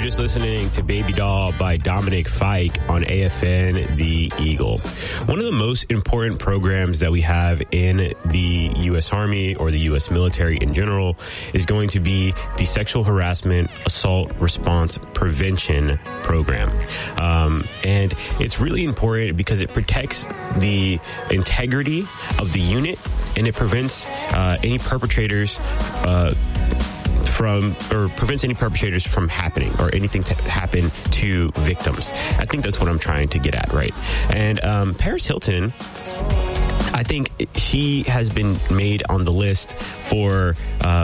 just listening to Baby Doll by Dominic Fike on AFN The Eagle. One of the most important programs that we have in the U.S. Army or the U.S. military in general is going to be the Sexual Harassment Assault Response Prevention Program. And it's really important because it protects the integrity of the unit and it prevents any perpetrators from happening or anything to happen to victims. I think that's what I'm trying to get at, right? And Paris Hilton, I think she has been made on the list for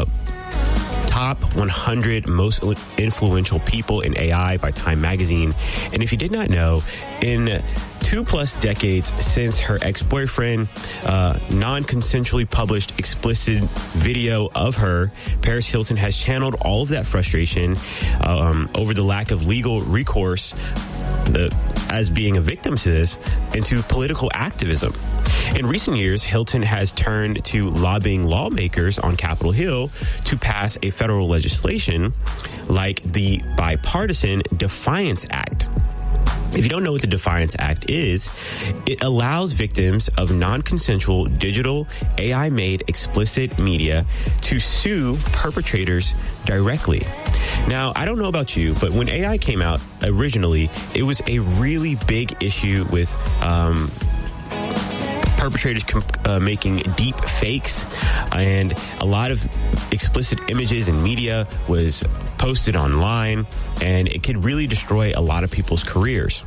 top 100 most influential people in AI by Time Magazine. And if you did not know, in 2+ decades since her ex-boyfriend non-consensually published explicit video of her, Paris Hilton has channeled all of that frustration over the lack of legal recourse as being a victim to this into political activism. In recent years, Hilton has turned to lobbying lawmakers on Capitol Hill to pass a federal legislation like the Bipartisan Defiance Act. If you don't know what the Defiance Act is, it allows victims of non-consensual digital AI-made explicit media to sue perpetrators directly. Now, I don't know about you, but when AI came out originally, it was a really big issue with perpetrators making deep fakes, and a lot of explicit images and media was posted online, and it could really destroy a lot of people's careers.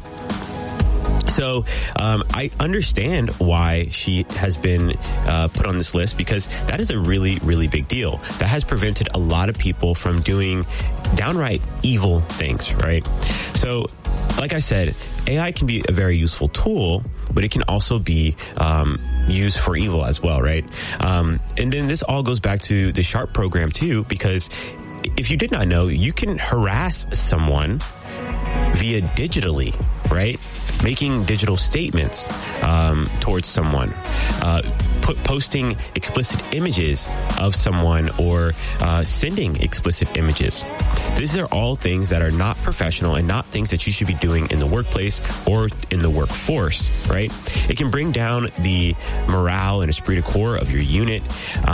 So I understand why she has been put on this list, because that is a really, really big deal. That has prevented a lot of people from doing downright evil things, right? So, like I said, AI can be a very useful tool, but it can also be used for evil as well, right? And then this all goes back to the SHARP program too, because if you did not know, you can harass someone via digitally, right? Making digital statements towards someone, posting explicit images of someone, or sending explicit images. These are all things that are not professional and not things that you should be doing in the workplace or in the workforce, right? It can bring down the morale and esprit de corps of your unit.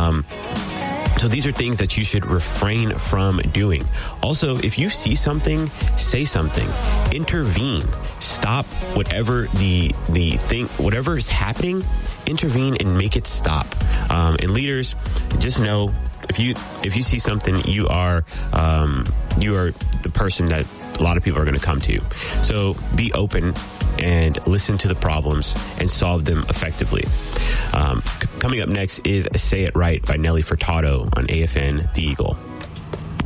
So these are things that you should refrain from doing. Also, if you see something, say something. Intervene. Stop whatever whatever is happening. Intervene and make it stop. And leaders, just know, if you see something, you are the person that a lot of people are going to come to. So be open and listen to the problems and solve them effectively. Coming up next is Say It Right by Nelly Furtado on AFN The Eagle.